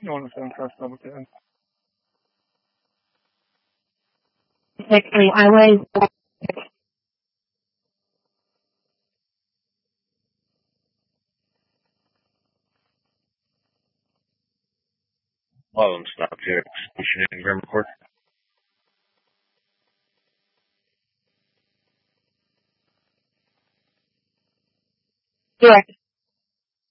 I was Lone stop here. Station in Grammar Court. direct